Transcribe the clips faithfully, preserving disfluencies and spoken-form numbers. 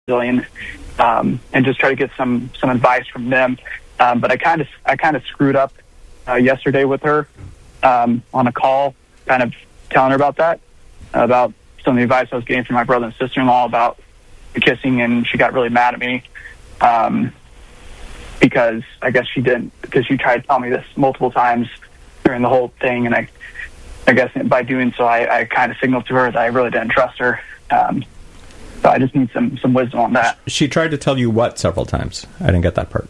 Brazilian, um, and just try to get some some advice from them. Um, but I kind of I kind of screwed up uh, yesterday with her um, on a call, kind of telling her about that, about some of the advice I was getting from my brother and sister-in-law about the kissing, and she got really mad at me um, because I guess she didn't, because she tried to tell me this multiple times during the whole thing, and I I guess by doing so, I, I kind of signaled to her that I really didn't trust her. Um, so I just need some, some wisdom on that. She tried to tell you what several times? I didn't get that part.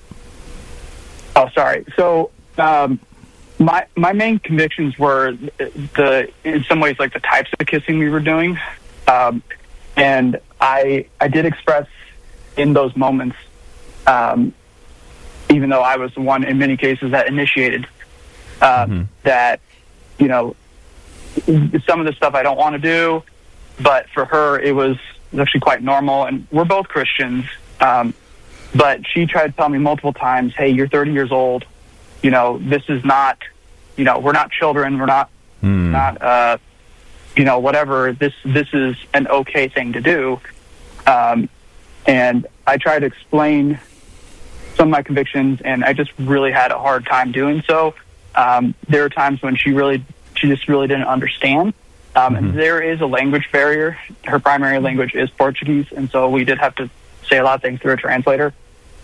Oh, sorry. So um, my my main convictions were the in some ways like the types of kissing we were doing, um, and I I did express in those moments, um, even though I was the one in many cases that initiated uh, mm-hmm. that, you know, some of the stuff I don't want to do, but for her it was actually quite normal, and we're both Christians. Um, but she tried to tell me multiple times, hey, you're thirty years old. You know, this is not, you know, we're not children. We're not, mm. not, uh, you know, whatever. This, this is an okay thing to do. Um, and I tried to explain some of my convictions, and I just really had a hard time doing so. Um, there were times when she really, she just really didn't understand. Um, mm-hmm. And there is a language barrier. Her primary language is Portuguese, and so we did have to say a lot of things through a translator.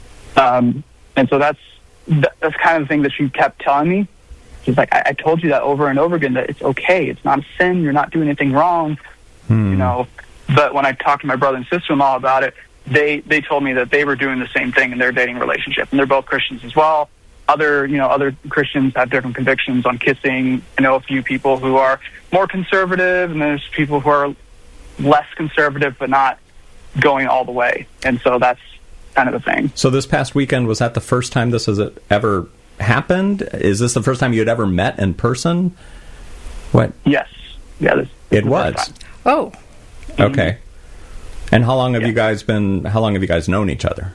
Um, and so that's that's kind of the thing that she kept telling me. She's like, I, I told you that over and over again, that it's okay. It's not a sin. You're not doing anything wrong. Hmm. You know. But when I talked to my brother and sister-in-law about it, they, they told me that they were doing the same thing in their dating relationship, and they're both Christians as well. Other, you know, other Christians have different convictions on kissing. I know a few people who are more conservative, and there's people who are less conservative, but not going all the way. And so that's kind of the thing. So this past weekend, was that the first time this has ever happened? Is this the first time you had ever met in person? What? Yes. Yeah. This, this it was. Oh. Okay. And how long have yeah. you guys been? How long have you guys known each other?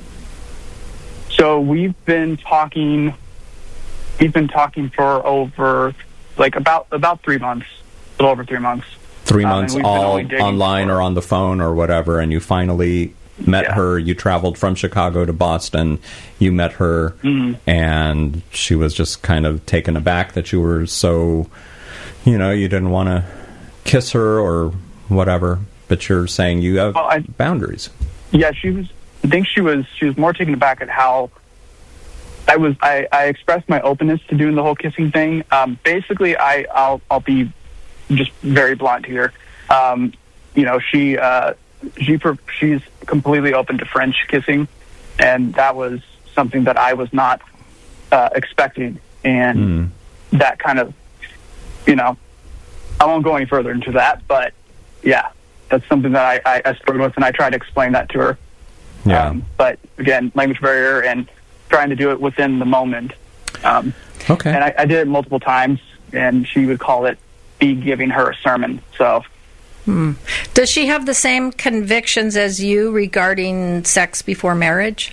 So we've been talking. We've been talking for over, like about about three months, a little over three months. Three months, um, all online or on the phone or whatever, and you finally met yeah. her. You traveled from Chicago to Boston. You met her, mm-hmm. and she was just kind of taken aback that you were so, you know, you didn't want to kiss her or whatever. But you're saying you have well, I, boundaries. Yeah, she was. I think she was. She was more taken aback at how I was. I, I expressed my openness to doing the whole kissing thing. Um, basically, I, I'll I'll be just very blunt here. Um, you know, she uh, she she's completely open to French kissing, and that was something that I was not uh, expecting, and mm. that kind of, you know, I won't go any further into that, but yeah, that's something that I, I, I struggled with, and I tried to explain that to her. Yeah. Um, but again, language barrier and trying to do it within the moment. Um, okay. And I, I did it multiple times, and she would call it be giving her a sermon. So, hmm. Does she have the same convictions as you regarding sex before marriage?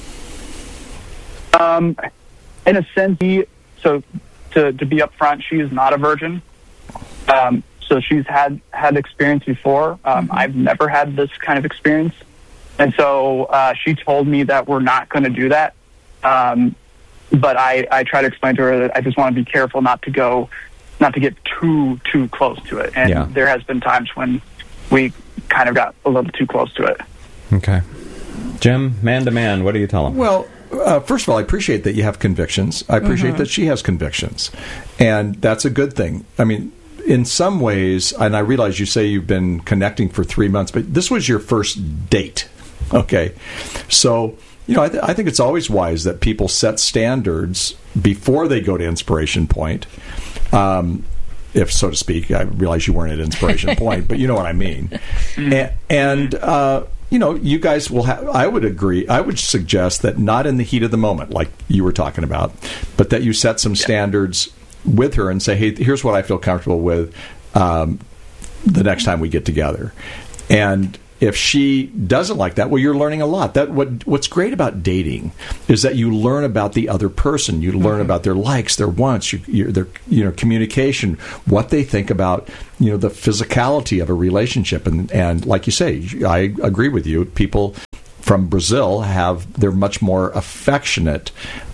Um, in a sense, he, so to to be upfront, she is not a virgin. Um, so she's had had experience before. Um, mm-hmm. I've never had this kind of experience. And so uh, she told me that we're not going to do that. Um, but I, I try to explain to her that I just want to be careful not to go, not to get too, too close to it. And yeah. there has been times when we kind of got a little too close to it. Okay. Jim, man to man, what do you tell him? Well, uh, first of all, I appreciate that you have convictions. I appreciate mm-hmm. that she has convictions. And that's a good thing. I mean, in some ways, and I realize you say you've been connecting for three months, but this was your first date. Okay, so, you know, I, th- I think it's always wise that people set standards before they go to Inspiration Point, um, if so to speak. I realize you weren't at Inspiration Point, but you know what I mean. And, and uh, you know, you guys will have, I would agree, I would suggest that not in the heat of the moment, like you were talking about, but that you set some standards with her and say, hey, here's what I feel comfortable with um, the next time we get together. And if she doesn't like that, well, you're learning a lot. That what what's great about dating is that you learn about the other person. You learn mm-hmm. about their likes, their wants, your, your, their you know communication, what they think about you know the physicality of a relationship. And and like you say, I agree with you. People from Brazil have they're much more affectionate,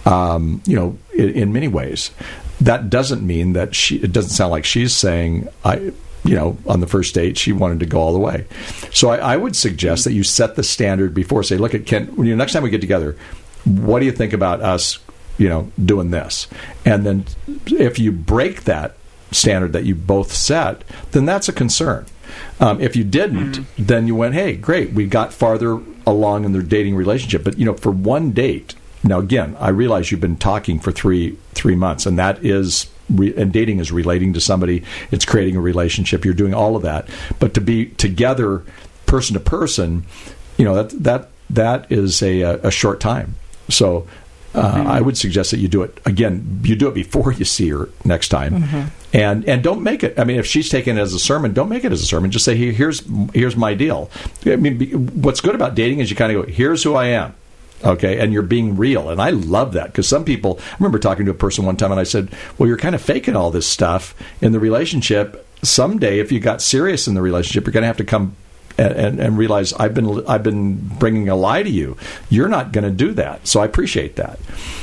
um, you know, in, in many ways. That doesn't mean that she. It doesn't sound like she's saying I. You know, on the first date, she wanted to go all the way. So I, I would suggest that you set the standard before. Say, look at Ken. When you next time we get together, what do you think about us? You know, doing this, and then if you break that standard that you both set, then that's a concern. Um, if you didn't, mm-hmm. then you went, hey, great, we got farther along in their dating relationship. But you know, for one date. Now, again, I realize you've been talking for three three months, and that is. Re- and dating is relating to somebody. It's creating a relationship. You're doing all of that. But to be together, person to person, you know that that that is a a short time. So uh, mm-hmm. I would suggest that you do it again. You do it before you see her next time, mm-hmm. and and don't make it. I mean, if she's taking it as a sermon, don't make it as a sermon. Just say, hey, here's here's my deal. I mean, what's good about dating is you kind of go, here's who I am. Okay, and you're being real, and I love that because some people. I remember talking to a person one time, and I said, "Well, you're kind of faking all this stuff in the relationship. Someday, if you got serious in the relationship, you're going to have to come and, and, and realize I've been I've been bringing a lie to you. You're not going to do that. So I appreciate that.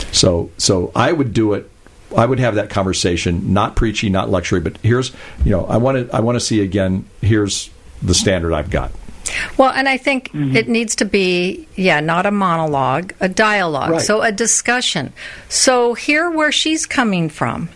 So so I would do it. I would have that conversation, not preachy, not luxury, but here's you know I want to I want to see again. Here's the standard I've got." Well, and I think mm-hmm. it needs to be, yeah, not a monologue, a dialogue. Right. So a discussion. So hear where she's coming from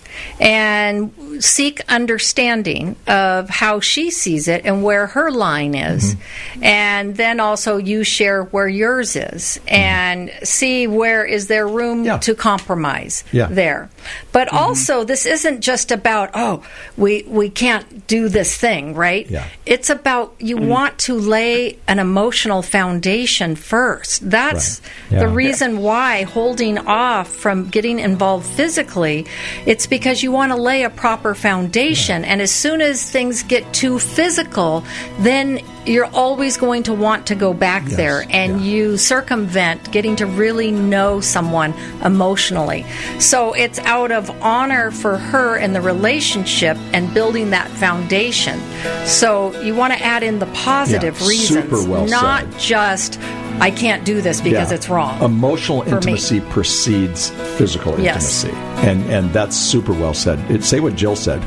and seek understanding of how she sees it and where her line is. Mm-hmm. And then also you share where yours is and mm-hmm. see where is there room yeah. to compromise yeah. there. But mm-hmm. also this isn't just about, oh, we, we can't do this thing, right? Yeah. It's about you mm-hmm. want to lay an emotional foundation first. That's right. yeah. the reason why holding off from getting involved physically, it's because you want to lay a proper foundation. Yeah. And as soon as things get too physical, then you're always going to want to go back yes. there, and yeah. you circumvent getting to really know someone emotionally. So it's out of honor for her in the relationship and building that foundation. So you want to add in the positive yeah, reasons, super well not said. just I can't do this because yeah. it's wrong. Emotional intimacy me. precedes physical yes. intimacy, and and that's super well said. It, say what Jill said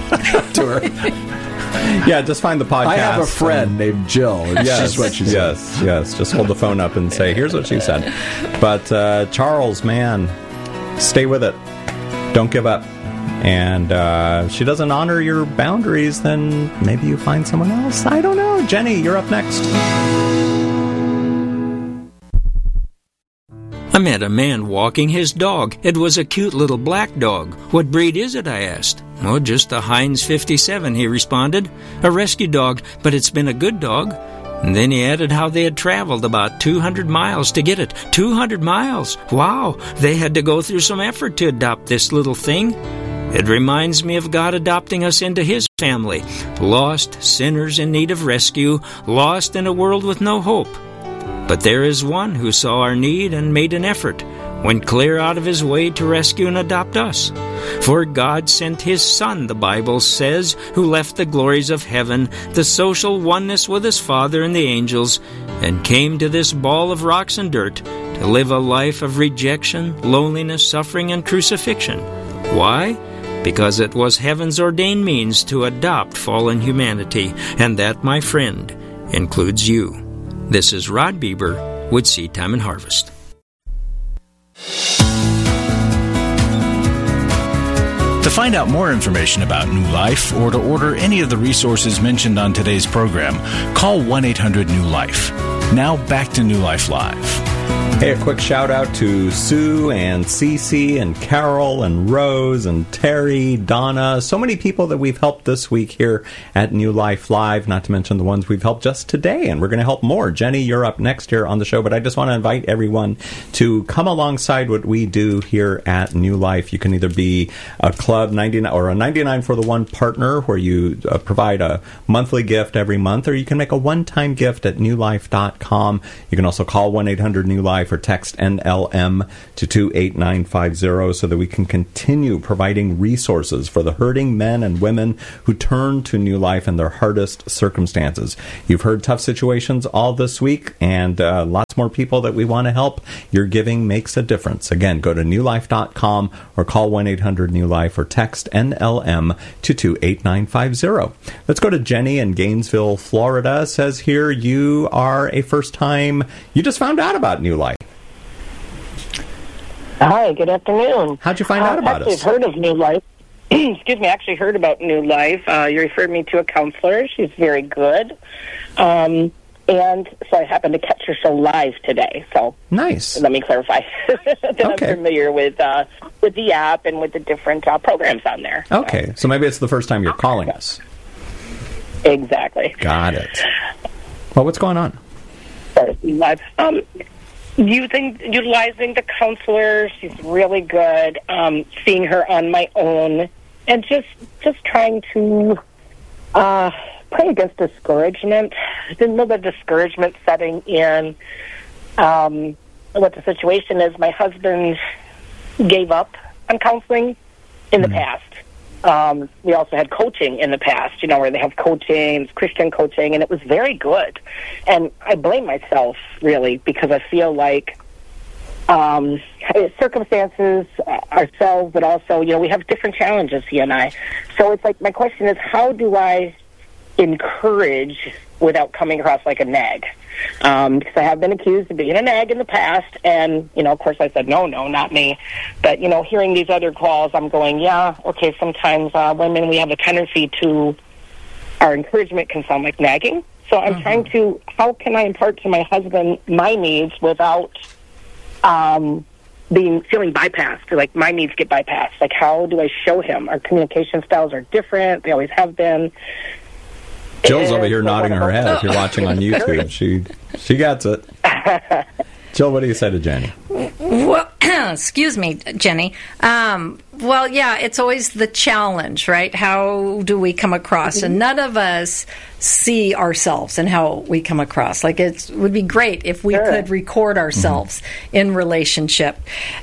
to her. Yeah, just find the podcast. I have a friend and, named Jill. And yes, she's what she said. Yes, yes. Just hold the phone up and say, here's what she said. But uh, Charles, man, stay with it. Don't give up. And uh, if she doesn't honor your boundaries, then maybe you find someone else. I don't know. Jenny, you're up next. I met a man walking his dog. It was a cute little black dog. What breed is it, I asked. Oh, just a Heinz fifty-seven, he responded. A rescue dog, but it's been a good dog. And then he added how they had traveled about two hundred miles to get it. two hundred miles! Wow! They had to go through some effort to adopt this little thing. It reminds me of God adopting us into His family. Lost sinners in need of rescue, lost in a world with no hope. But there is one who saw our need and made an effort, went clear out of His way to rescue and adopt us. For God sent His Son, the Bible says, who left the glories of heaven, the social oneness with His Father and the angels, and came to this ball of rocks and dirt to live a life of rejection, loneliness, suffering, and crucifixion. Why? Because it was heaven's ordained means to adopt fallen humanity, and that, my friend, includes you. This is Rod Bieber with Seed Time and Harvest. To find out more information about New Life or to order any of the resources mentioned on today's program, call one eight hundred new life. Now back to New Life Live. Hey, a quick shout out to Sue and Cece and Carol and Rose and Terry, Donna, so many people that we've helped this week here at New Life Live, not to mention the ones we've helped just today, and we're going to help more. Jenny, you're up next here on the show, but I just want to invite everyone to come alongside what we do here at New Life. You can either be a Club ninety-nine or a ninety-nine for the one partner where you uh, provide a monthly gift every month, or you can make a one-time gift at new life dot com. You can also call one eight hundred new life or text N L M to two eight nine five zero so that we can continue providing resources for the hurting men and women who turn to New Life in their hardest circumstances. You've heard tough situations all this week, and uh, lots more people that we want to help. Your giving makes a difference. Again, go to new life dot com or call one eight hundred new life or text N L M to two eight nine five zero. Let's go to Jenny in Gainesville, Florida. It says here you are a first-time, you just found out about New Life. Hi, good afternoon. How'd you find out about us? I've heard of New Life. Excuse me, I actually heard about New Life. Uh, you referred me to a counselor. She's very good. Um, and so I happened to catch her show live today. So nice. Let me clarify that okay. I'm familiar with uh, with the app and with the different uh, programs on there. Okay, so. so maybe it's the first time you're calling us. Exactly. Got it. Well, what's going on? Sorry, live. Um, Using, utilizing the counselor, she's really good. Um, seeing her on my own, and just just trying to uh, pray against discouragement. There's a little bit of discouragement setting in. Um, what the situation is, my husband gave up on counseling in the mm-hmm. past. Um, we also had coaching in the past, you know, where they have coaching, Christian coaching, and it was very good. And I blame myself, really, because I feel like um, circumstances, uh, ourselves, but also, you know, we have different challenges, he and I. So it's like, my question is, how do I encourage without coming across like a nag? Um, because I have been accused of being a nag in the past, and, you know, of course I said, no, no, not me. But, you know, hearing these other calls, I'm going, yeah, okay, sometimes uh, women, we have a tendency to, our encouragement can sound like nagging. So I'm mm-hmm. trying to, how can I impart to my husband my needs without um, being, feeling bypassed, like my needs get bypassed? Like, how do I show him? Our communication styles are different. They always have been. Jill's over here nodding her head. If you're watching on YouTube, she she gets it. Jill, what do you say to Jenny? Well, excuse me, Jenny. Um, well, yeah, it's always the challenge, right? How do we come across? And none of us see ourselves and how we come across. Like, it would be great if we sure. could record ourselves mm-hmm. in relationship.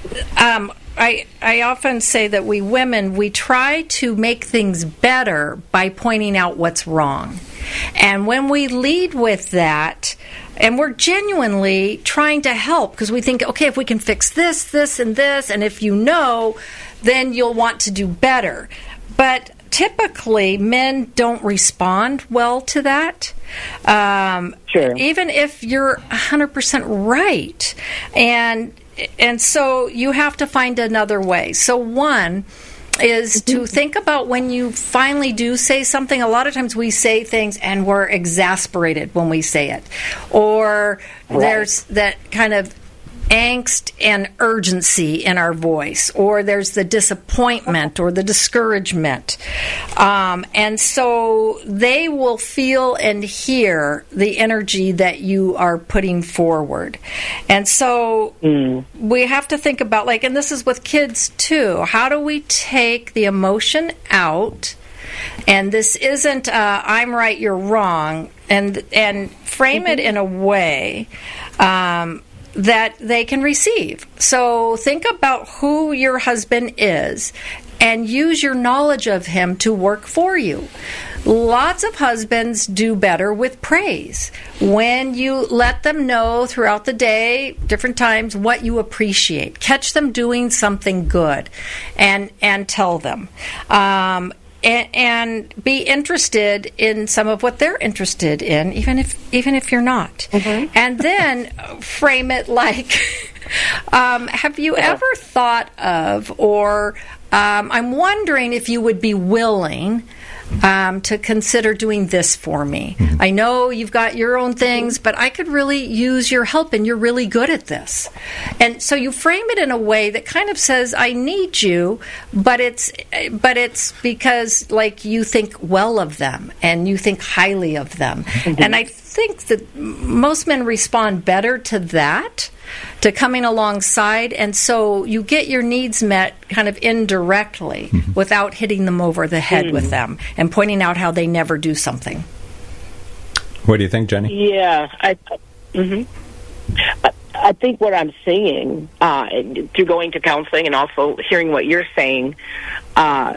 Um, I I often say that we women, we try to make things better by pointing out what's wrong. And when we lead with that, and we're genuinely trying to help, because we think, okay, if we can fix this, this, and this, and if you know, then you'll want to do better. But typically, men don't respond well to that. Um, sure. Even if you're one hundred percent right. And and so you have to find another way. So one is to think about when you finally do say something. A lot of times we say things and we're exasperated when we say it. Or right. there's that kind of angst and urgency in our voice, or there's the disappointment or the discouragement. Um, and so they will feel and hear the energy that you are putting forward. And so mm. we have to think about, like, and this is with kids too, how do we take the emotion out? And this isn't uh, I'm right, you're wrong, and and frame mm-hmm. it in a way um, that they can receive. So think about who your husband is and use your knowledge of him to work for you. Lots of husbands do better with praise. When you let them know throughout the day, different times, what you appreciate. Catch them doing something good and, and tell them. Um, And, and be interested in some of what they're interested in, even if even if you're not. Mm-hmm. And then frame it like, um, have you ever thought of, or um, I'm wondering if you would be willing um, to consider doing this for me. Mm-hmm. I know you've got your own things, but I could really use your help, and you're really good at this. And so you frame it in a way that kind of says, I need you, but it's but it's because, like, you think well of them, and you think highly of them. Mm-hmm. And I think that most men respond better to that, to coming alongside, and so you get your needs met kind of indirectly mm-hmm. without hitting them over the head mm. with them and pointing out how they never do something. What do you think, Jenny? Yeah, I, mm-hmm. I, I think what I'm seeing uh, through going to counseling and also hearing what you're saying, uh,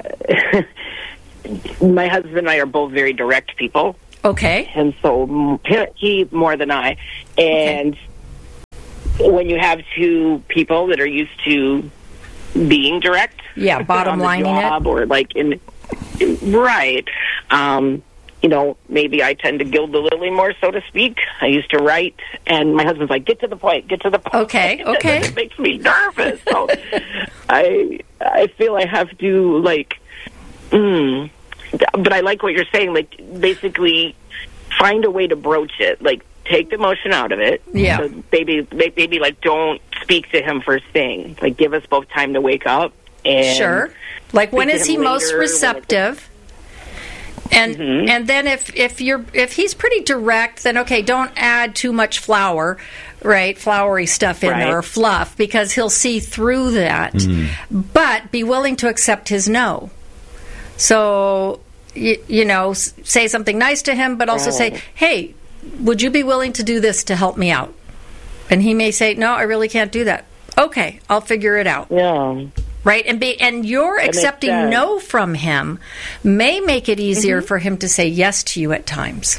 my husband and I are both very direct people. Okay. And so he more than I. And okay. when you have two people that are used to being direct, yeah, bottom lining it, or like in right, um, you know, maybe I tend to gild the lily more, so to speak. I used to write, and my husband's like, "Get to the point, get to the point." Okay, okay. It makes me nervous. So I I feel I have to like, mm, but I like what you're saying. Like, basically, find a way to broach it, like. Take the emotion out of it. Yeah. So maybe, maybe like don't speak to him first thing. Like give us both time to wake up. And sure. Like when is he most receptive? And mm-hmm. and then if if you're if he's pretty direct, then okay, don't add too much flour, right? Flowery stuff in right. there or fluff, because he'll see through that. Mm. But be willing to accept his no. So you, you know, say something nice to him, but also right. say, hey. Would you be willing to do this to help me out? And he may say, no, I really can't do that. Okay, I'll figure it out. Yeah. Right? And be and your that accepting no from him may make it easier mm-hmm. for him to say yes to you at times.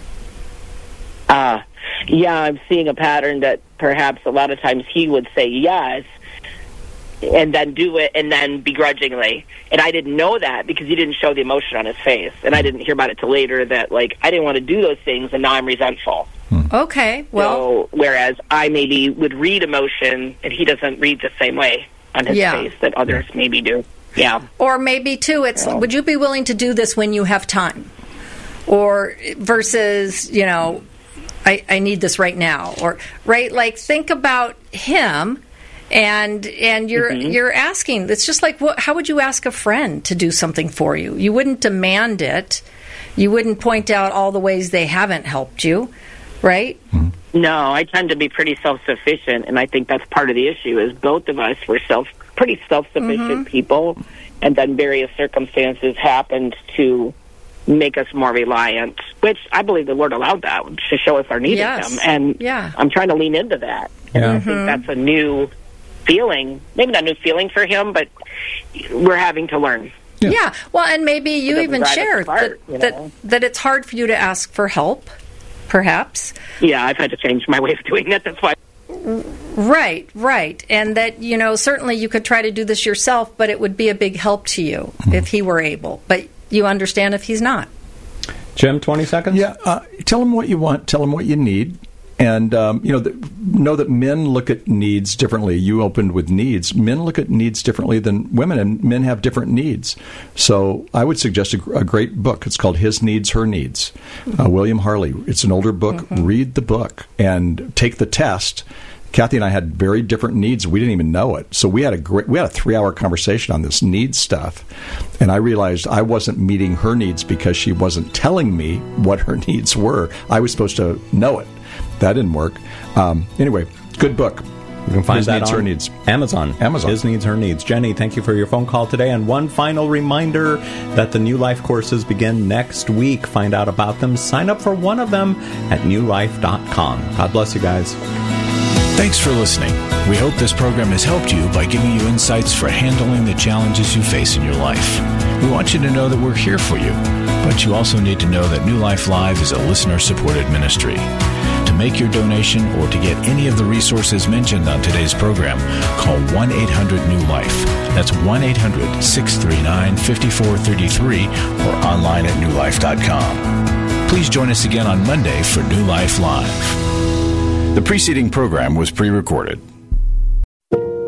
Uh, yeah, I'm seeing a pattern that perhaps a lot of times he would say yes, and then do it, and then begrudgingly. And I didn't know that because he didn't show the emotion on his face. And I didn't hear about it till later that, like, I didn't want to do those things, and now I'm resentful. Hmm. Okay, well... So, whereas I maybe would read emotion, and he doesn't read the same way on his yeah. face that others maybe do. Yeah. Or maybe, too, it's, yeah. would you be willing to do this when you have time? Or versus, you know, I, I need this right now. Or, right, like, think about him... And and you're mm-hmm. you're asking. It's just like, what, how would you ask a friend to do something for you? You wouldn't demand it. You wouldn't point out all the ways they haven't helped you, right? No, I tend to be pretty self-sufficient, and I think that's part of the issue. Is both of us were self pretty self-sufficient mm-hmm. people, and then various circumstances happened to make us more reliant, which I believe the Lord allowed that to show us our need yes. of Him. And yeah. I'm trying to lean into that, and yeah. I think that's a new feeling, maybe not a new feeling for him, but we're having to learn. Yeah, yeah. Well, and maybe you even share that, you know? that that it's hard for you to ask for help, perhaps. Yeah, I've had to change my way of doing that. That's why. Right, right. And that, you know, certainly you could try to do this yourself, but it would be a big help to you mm-hmm. if he were able. But you understand if he's not. Jim, twenty seconds? Yeah, uh, tell him what you want, tell him what you need. And, um, you know, the, know that men look at needs differently. You opened with needs. Men look at needs differently than women, and men have different needs. So I would suggest a, a great book. It's called His Needs, Her Needs. Uh, William Harley. It's an older book. Mm-hmm. Read the book and take the test. Kathy and I had very different needs. We didn't even know it. So we had a great, we had a three-hour conversation on this needs stuff. And I realized I wasn't meeting her needs because she wasn't telling me what her needs were. I was supposed to know it. That didn't work. Um, anyway, good book. You can find His that needs, on her needs. Amazon. Amazon. His Needs, Her Needs. Jenny, thank you for your phone call today. And one final reminder that the New Life courses begin next week. Find out about them. Sign up for one of them at new life dot com. God bless you guys. Thanks for listening. We hope this program has helped you by giving you insights for handling the challenges you face in your life. We want you to know that we're here for you, but you also need to know that New Life Live is a listener-supported ministry. To make your donation or to get any of the resources mentioned on today's program, call one eight hundred new life. That's one eight hundred six three nine five four three three or online at new life dot com. Please join us again on Monday for New Life Live. The preceding program was pre-recorded. There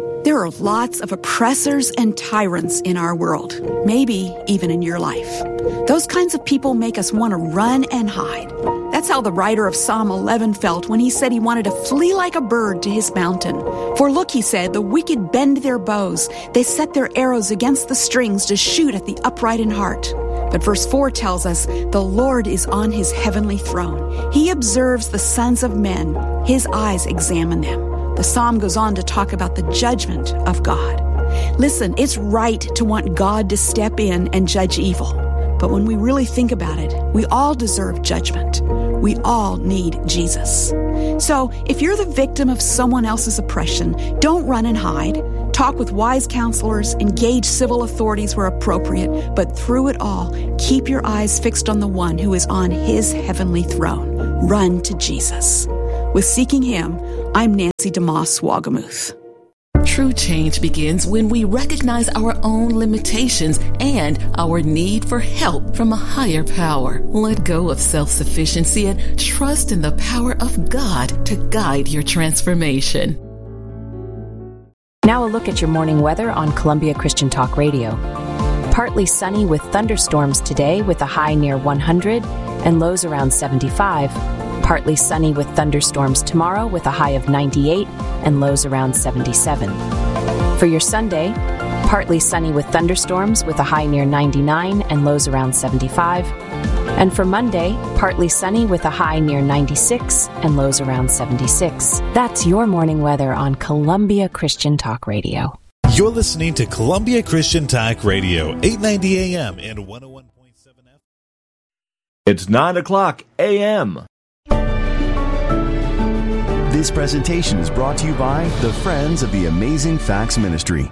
are lots of oppressors and tyrants in our world, maybe even in your life. Those kinds of people make us want to run and hide. That's how the writer of Psalm eleven felt when he said he wanted to flee like a bird to his mountain. For look, he said, the wicked bend their bows. They set their arrows against the strings to shoot at the upright in heart. But verse four tells us the Lord is on his heavenly throne. He observes the sons of men. His eyes examine them. The psalm goes on to talk about the judgment of God. Listen, it's right to want God to step in and judge evil. But when we really think about it, we all deserve judgment. We all need Jesus. So if you're the victim of someone else's oppression, don't run and hide. Talk with wise counselors, engage civil authorities where appropriate, but through it all, keep your eyes fixed on the one who is on his heavenly throne. Run to Jesus. With Seeking Him, I'm Nancy DeMoss Wagamuth. True change begins when we recognize our own limitations and our need for help from a higher power. Let go of self-sufficiency and trust in the power of God to guide your transformation. Now a look at your morning weather on Columbia Christian Talk Radio. Partly sunny with thunderstorms today with a high near one hundred and lows around seventy-five. Partly sunny with thunderstorms tomorrow with a high of ninety-eight and lows around seventy-seven. For your Sunday, partly sunny with thunderstorms with a high near ninety-nine and lows around seventy-five. And for Monday, partly sunny with a high near ninety-six and lows around seventy-six. That's your morning weather on Columbia Christian Talk Radio. You're listening to Columbia Christian Talk Radio, eight ninety A M and one oh one point seven F M. It's nine o'clock A M This presentation is brought to you by the Friends of the Amazing Facts Ministry.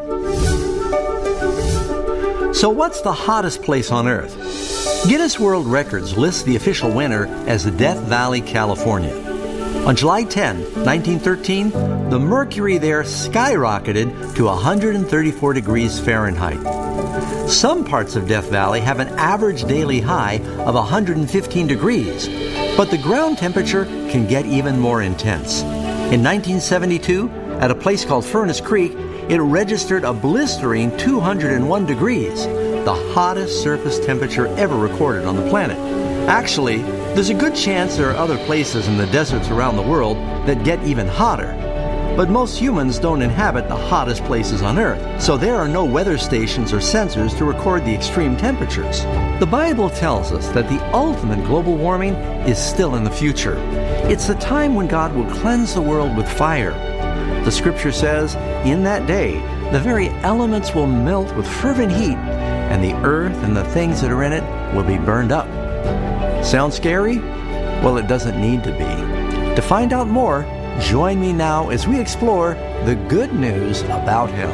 So what's the hottest place on Earth? Guinness World Records lists the official winner as Death Valley, California. On July tenth, nineteen thirteen, the mercury there skyrocketed to one hundred thirty-four degrees Fahrenheit. Some parts of Death Valley have an average daily high of one hundred fifteen degrees, but the ground temperature can get even more intense. In nineteen seventy-two, at a place called Furnace Creek, it registered a blistering two hundred one degrees, the hottest surface temperature ever recorded on the planet. Actually, there's a good chance there are other places in the deserts around the world that get even hotter. But most humans don't inhabit the hottest places on Earth, so there are no weather stations or sensors to record the extreme temperatures. The Bible tells us that the ultimate global warming is still in the future. It's the time when God will cleanse the world with fire. The Scripture says, in that day, the very elements will melt with fervent heat, and the earth and the things that are in it will be burned up. Sound scary? Well, it doesn't need to be. To find out more, join me now as we explore the good news about hell.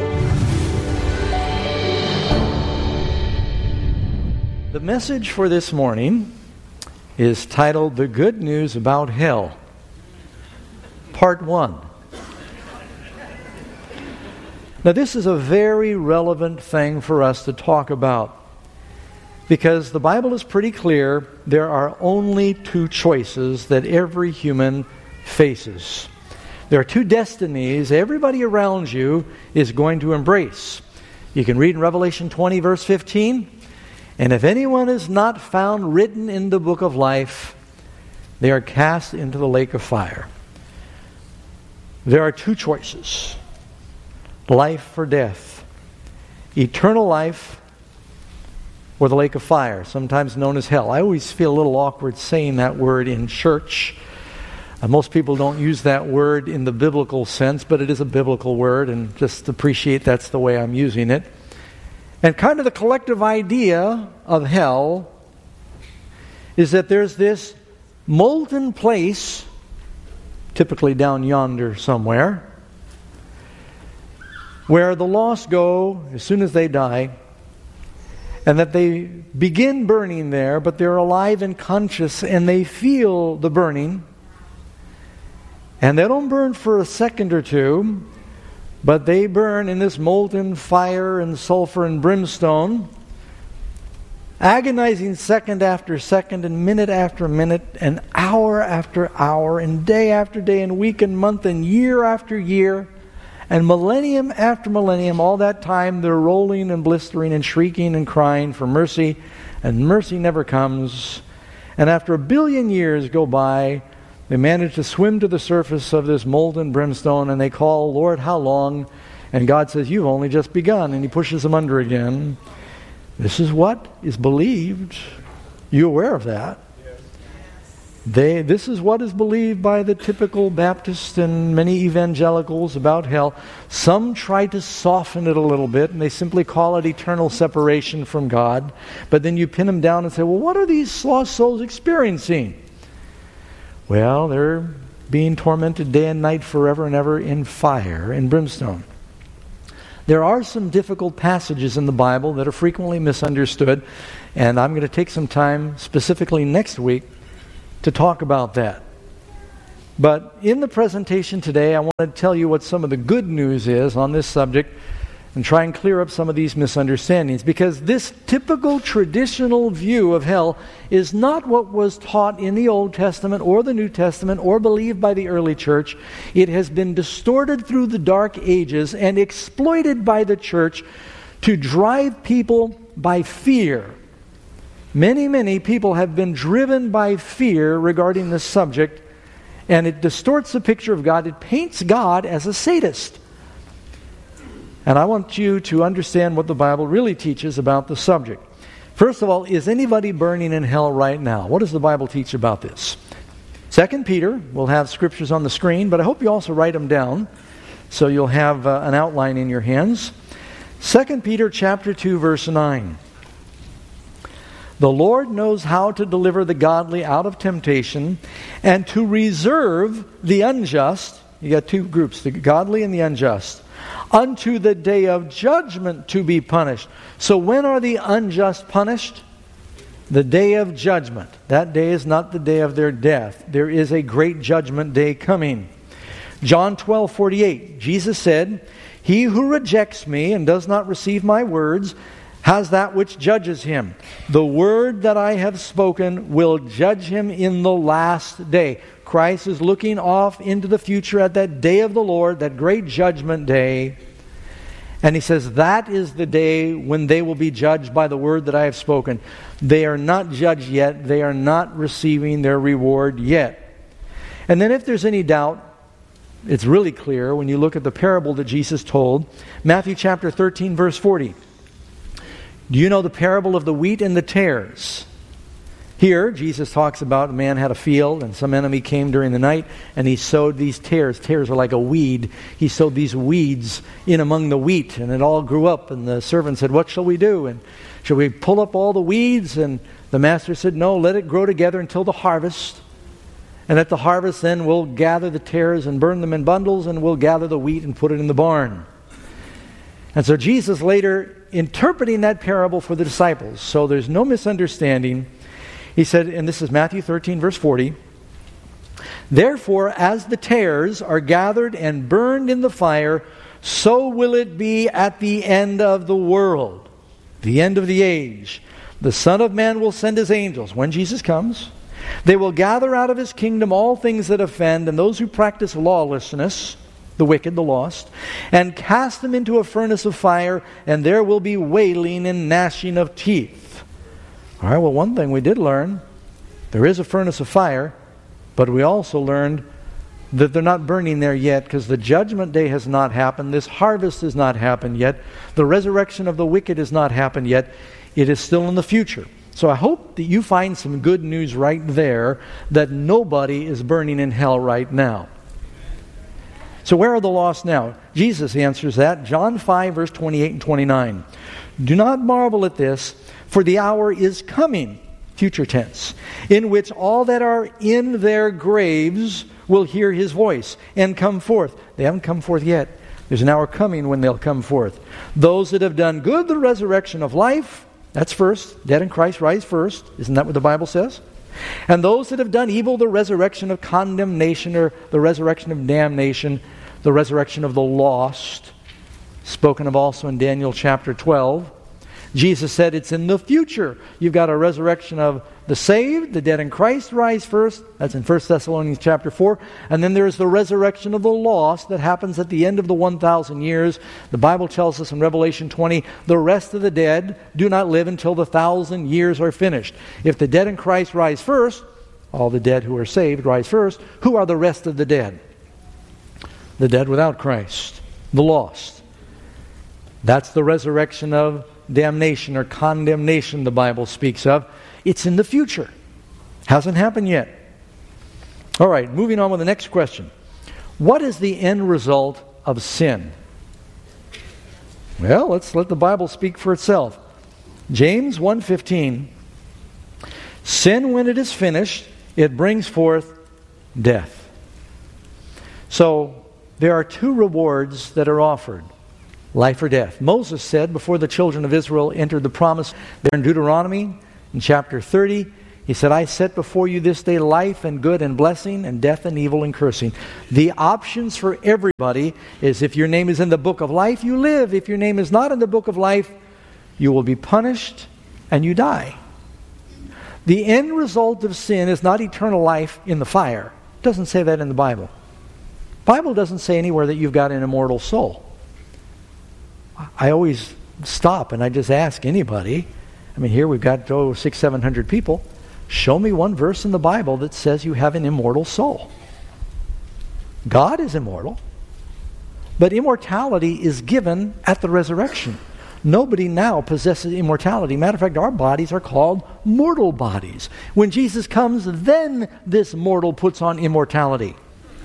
The message for this morning is titled The Good News About Hell, Part one. Now, this is a very relevant thing for us to talk about, because the Bible is pretty clear. There are only two choices that every human faces. There are two destinies everybody around you is going to embrace. You can read in Revelation twenty, verse fifteen, and if anyone is not found written in the book of life, they are cast into the lake of fire. There are two choices, life or death, eternal life or the lake of fire, sometimes known as hell. I always feel a little awkward saying that word in church. Uh, most people don't use that word in the biblical sense, but it is a biblical word, and just appreciate that's the way I'm using it. And kind of the collective idea of hell is that there's this molten place, typically down yonder somewhere, where the lost go as soon as they die, and that they begin burning there, but they're alive and conscious, and they feel the burning. And they don't burn for a second or two, but they burn in this molten fire and sulfur and brimstone, agonizing second after second and minute after minute and hour after hour and day after day and week and month and year after year. And millennium after millennium, all that time, they're rolling and blistering and shrieking and crying for mercy, and mercy never comes. And after a billion years go by, they manage to swim to the surface of this molten brimstone, and they call, Lord, how long? And God says, you've only just begun, and He pushes them under again. This is what is believed. You aware of that? They, this is what is believed by the typical Baptist and many evangelicals about hell. Some try to soften it a little bit, and they simply call it eternal separation from God. But then you pin them down and say, well, what are these lost souls experiencing? Well, they're being tormented day and night forever and ever in fire and brimstone. There are some difficult passages in the Bible that are frequently misunderstood, and I'm going to take some time specifically next week to talk about that. But in the presentation today, I want to tell you what some of the good news is on this subject and try and clear up some of these misunderstandings, because this typical traditional view of hell is not what was taught in the Old Testament or the New Testament or believed by the early church. It has been distorted through the Dark Ages and exploited by the church to drive people by fear. Many, many people have been driven by fear regarding this subject, and it distorts the picture of God. It paints God as a sadist. And I want you to understand what the Bible really teaches about the subject. First of all, is anybody burning in hell right now? What does the Bible teach about this? Second Peter, we'll have scriptures on the screen, but I hope you also write them down so you'll have uh, an outline in your hands. Second Peter chapter two, verse nine. The Lord knows how to deliver the godly out of temptation and to reserve the unjust. You got two groups, the godly and the unjust, unto the day of judgment to be punished. So when are the unjust punished? The day of judgment. That day is not the day of their death. There is a great judgment day coming. John twelve forty-eight, Jesus said, He who rejects me and does not receive my words has that which judges him. The word that I have spoken will judge him in the last day. Christ is looking off into the future at that day of the Lord, that great judgment day. And He says that is the day when they will be judged by the word that I have spoken. They are not judged yet. They are not receiving their reward yet. And then if there's any doubt, it's really clear when you look at the parable that Jesus told. Matthew chapter thirteen, verse forty. Do you know the parable of the wheat and the tares? Here, Jesus talks about a man had a field and some enemy came during the night and he sowed these tares. Tares are like a weed. He sowed these weeds in among the wheat and it all grew up, and the servant said, what shall we do? And shall we pull up all the weeds? And the master said, no, let it grow together until the harvest. And at the harvest then we'll gather the tares and burn them in bundles, and we'll gather the wheat and put it in the barn. And so Jesus later, interpreting that parable for the disciples, so there's no misunderstanding, He said, and this is Matthew thirteen, verse forty, Therefore, as the tares are gathered and burned in the fire, so will it be at the end of the world, the end of the age. The Son of Man will send His angels, when Jesus comes. They will gather out of His kingdom all things that offend and those who practice lawlessness, the wicked, the lost, and cast them into a furnace of fire, and there will be wailing and gnashing of teeth. All right, well, one thing we did learn, there is a furnace of fire, but we also learned that they're not burning there yet, because the judgment day has not happened. This harvest has not happened yet. The resurrection of the wicked has not happened yet. It is still in the future. So I hope that you find some good news right there, that nobody is burning in hell right now. So where are the lost now? Jesus answers that. John five, verse twenty-eight and twenty-nine. Do not marvel at this, for the hour is coming, future tense, in which all that are in their graves will hear His voice and come forth. They haven't come forth yet. There's an hour coming when they'll come forth. Those that have done good, the resurrection of life. That's first. Dead in Christ rise first. Isn't that what the Bible says? And those that have done evil, the resurrection of condemnation, or the resurrection of damnation, the resurrection of the lost, spoken of also in Daniel chapter twelve. Jesus said it's in the future. You've got a resurrection of the saved, the dead in Christ rise first. That's in First Thessalonians chapter four. And then there's the resurrection of the lost that happens at the end of the one thousand years. The Bible tells us in Revelation twenty, the rest of the dead do not live until the thousand years are finished. If the dead in Christ rise first, all the dead who are saved rise first, who are the rest of the dead? The dead without Christ, the lost. That's the resurrection of damnation or condemnation the Bible speaks of. It's in the future. Hasn't happened yet. All right, moving on with the next question. What is the end result of sin? Well, let's let the Bible speak for itself. James one fifteen. Sin, when it is finished, it brings forth death. So, there are two rewards that are offered. Life or death. Moses said before the children of Israel entered the promise, there in Deuteronomy, in chapter thirty, he said, I set before you this day life and good and blessing and death and evil and cursing. The options for everybody is if your name is in the book of life, you live. If your name is not in the book of life, you will be punished and you die. The end result of sin is not eternal life in the fire. It doesn't say that in the Bible. The Bible doesn't say anywhere that you've got an immortal soul. I always stop and I just ask anybody. I mean, here we've got oh, six, seven hundred people. Show me one verse in the Bible that says you have an immortal soul. God is immortal, but immortality is given at the resurrection. Nobody now possesses immortality. Matter of fact, our bodies are called mortal bodies. When Jesus comes, then this mortal puts on immortality.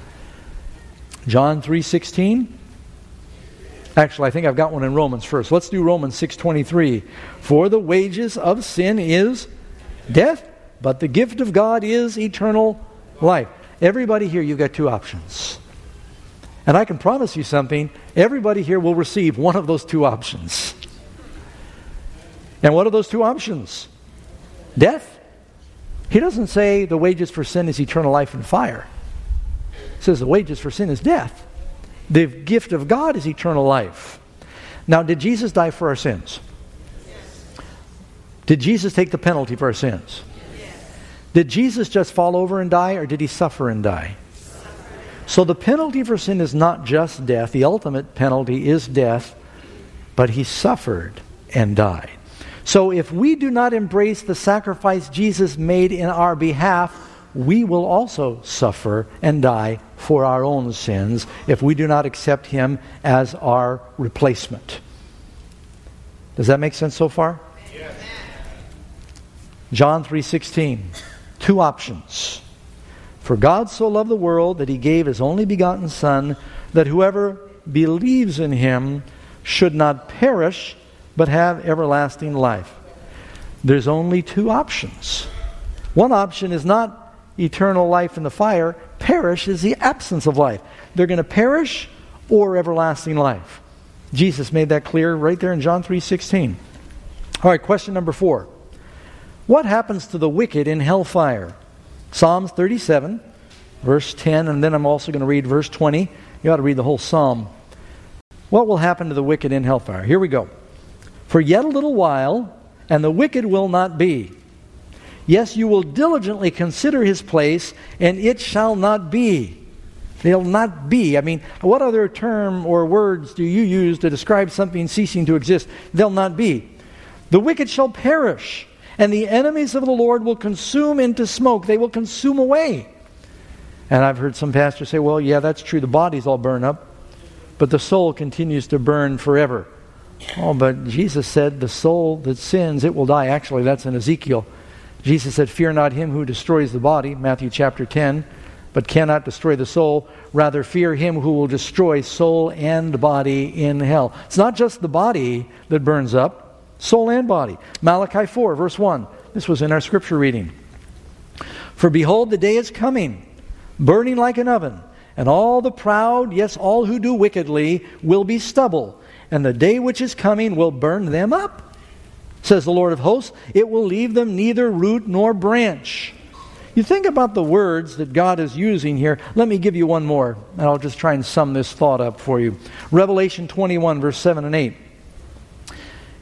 John three sixteen. Actually, I think I've got one in Romans first. Let's do Romans six twenty-three. For the wages of sin is death, but the gift of God is eternal life. Everybody here, you've got two options. And I can promise you something. Everybody here will receive one of those two options. And what are those two options? Death. He doesn't say the wages for sin is eternal life and fire. He says the wages for sin is death. The gift of God is eternal life. Now, did Jesus die for our sins? Yes. Did Jesus take the penalty for our sins? Yes. Did Jesus just fall over and die, or did he suffer and die? Suffer. So the penalty for sin is not just death. The ultimate penalty is death, but he suffered and died. So if we do not embrace the sacrifice Jesus made in our behalf, we will also suffer and die for our own sins if we do not accept him as our replacement. Does that make sense so far? Yes. John three sixteen. Two options. For God so loved the world that he gave his only begotten Son, that whoever believes in him should not perish, but have everlasting life. There's only two options. One option is not eternal life in the fire. Perish is the absence of life. They're going to perish or everlasting life. Jesus made that clear right there in John three sixteen. All right, question number four. What happens to the wicked in hellfire? Psalms thirty-seven, verse ten, and then I'm also going to read verse twenty. You ought to read the whole psalm. What will happen to the wicked in hellfire? Here we go. For yet a little while, and the wicked will not be. Yes, you will diligently consider his place, and it shall not be. They'll not be. I mean, what other term or words do you use to describe something ceasing to exist? They'll not be. The wicked shall perish, and the enemies of the Lord will consume into smoke. They will consume away. And I've heard some pastors say, well, yeah, that's true. The bodies all burn up, but the soul continues to burn forever. Oh, but Jesus said the soul that sins, it will die. Actually, that's in Ezekiel. Jesus said, fear not him who destroys the body, Matthew chapter ten, but cannot destroy the soul. Rather, fear him who will destroy soul and body in hell. It's not just the body that burns up, soul and body. Malachi four, verse one. This was in our scripture reading. For behold, the day is coming, burning like an oven, and all the proud, yes, all who do wickedly, will be stubble, and the day which is coming will burn them up. Says the Lord of hosts, it will leave them neither root nor branch. You think about the words that God is using here. Let me give you one more, and I'll just try and sum this thought up for you. Revelation twenty-one, verse seven and eight.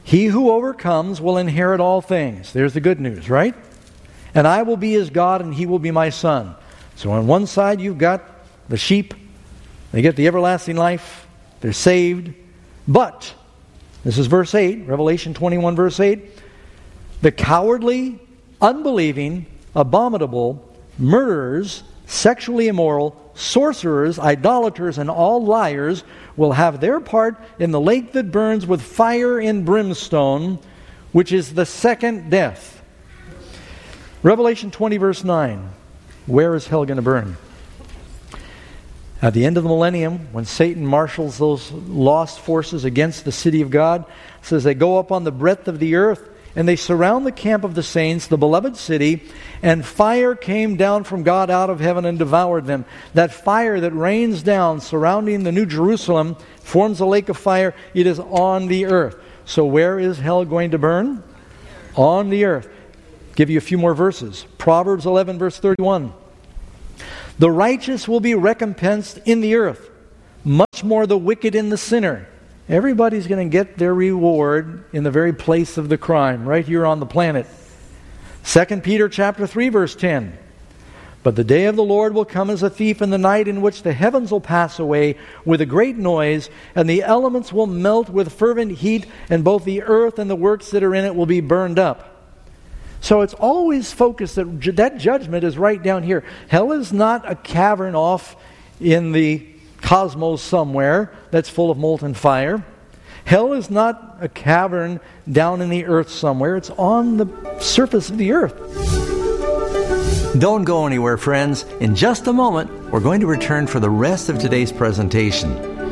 He who overcomes will inherit all things. There's the good news, right? And I will be his God, and he will be my son. So on one side you've got the sheep. They get the everlasting life. They're saved. But, this is verse eight, Revelation twenty-one, verse eight. The cowardly, unbelieving, abominable, murderers, sexually immoral, sorcerers, idolaters, and all liars will have their part in the lake that burns with fire and brimstone, which is the second death. Revelation twenty, verse nine. Where is hell going to burn? At the end of the millennium, when Satan marshals those lost forces against the city of God, it says they go up on the breadth of the earth, and they surround the camp of the saints, the beloved city, and fire came down from God out of heaven and devoured them. That fire that rains down surrounding the New Jerusalem forms a lake of fire. It is on the earth. So where is hell going to burn? On the earth. Give you a few more verses. Proverbs eleven, verse thirty-one. The righteous will be recompensed in the earth, much more the wicked and the sinner. Everybody's going to get their reward in the very place of the crime, right here on the planet. Second Peter chapter three, verse ten. But the day of the Lord will come as a thief in the night, in which the heavens will pass away with a great noise, and the elements will melt with fervent heat, and both the earth and the works that are in it will be burned up. So it's always focused that that judgment is right down here. Hell is not a cavern off in the cosmos somewhere that's full of molten fire. Hell is not a cavern down in the earth somewhere. It's on the surface of the earth. Don't go anywhere, friends. In just a moment, we're going to return for the rest of today's presentation.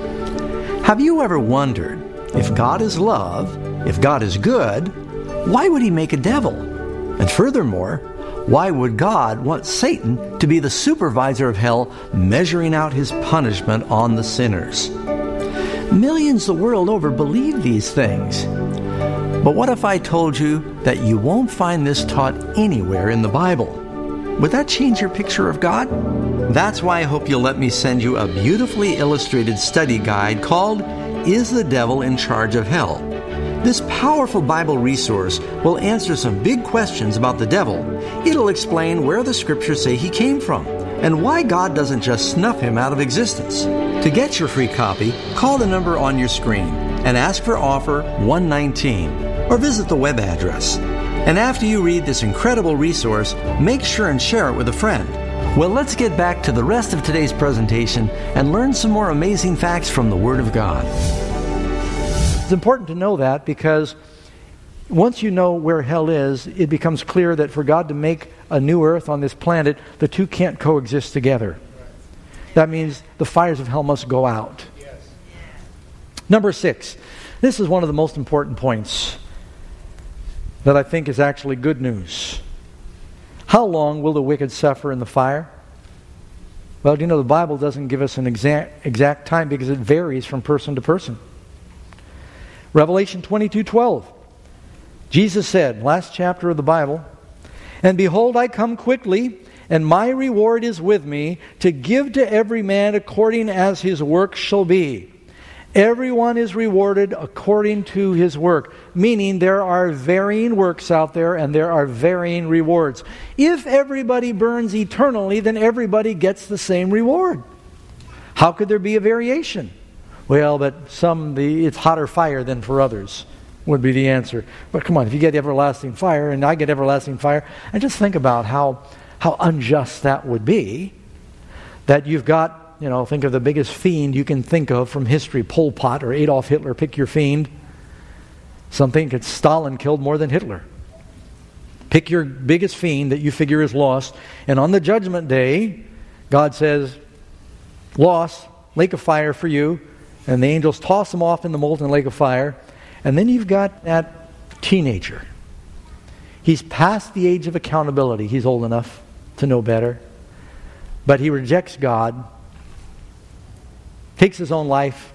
Have you ever wondered, if God is love, if God is good, why would He make a devil? And furthermore, why would God want Satan to be the supervisor of hell, measuring out his punishment on the sinners? Millions the world over believe these things. But what if I told you that you won't find this taught anywhere in the Bible? Would that change your picture of God? That's why I hope you'll let me send you a beautifully illustrated study guide called Is the Devil in Charge of Hell? This powerful Bible resource will answer some big questions about the devil. It'll explain where the scriptures say he came from and why God doesn't just snuff him out of existence. To get your free copy, call the number on your screen and ask for offer one nineteen or visit the web address. And after you read this incredible resource, make sure and share it with a friend. Well, let's get back to the rest of today's presentation and learn some more amazing facts from the Word of God. It's important to know that, because once you know where hell is, it becomes clear that for God to make a new earth on this planet, the two can't coexist together. That means the fires of hell must go out. Yes. Number six. This is one of the most important points that I think is actually good news. How long will the wicked suffer in the fire? Well, you know, the Bible doesn't give us an exact, exact time, because it varies from person to person. Revelation twenty-two twelve. Jesus said, last chapter of the Bible, "And behold, I come quickly, and my reward is with me, to give to every man according as his work shall be." Everyone is rewarded according to his work, meaning there are varying works out there and there are varying rewards. If everybody burns eternally, then everybody gets the same reward. How could there be a variation? Well, but some, the it's hotter fire than for others would be the answer. But come on, if you get everlasting fire and I get everlasting fire, and just think about how how unjust that would be. That you've got, you know, think of the biggest fiend you can think of from history, Pol Pot or Adolf Hitler, pick your fiend. Some think it's Stalin killed more than Hitler. Pick your biggest fiend that you figure is lost, and on the judgment day, God says, lost, lake of fire for you. And the angels toss him off in the molten lake of fire. And then you've got that teenager. He's past the age of accountability. He's old enough to know better. But he rejects God, takes his own life.